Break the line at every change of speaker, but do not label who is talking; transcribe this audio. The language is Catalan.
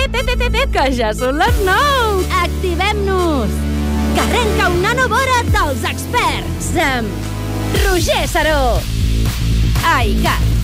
Que ja són les 9!
Activem-nos! Que arrenca una nova hora dels experts amb Roger Saró. Ai, Cat.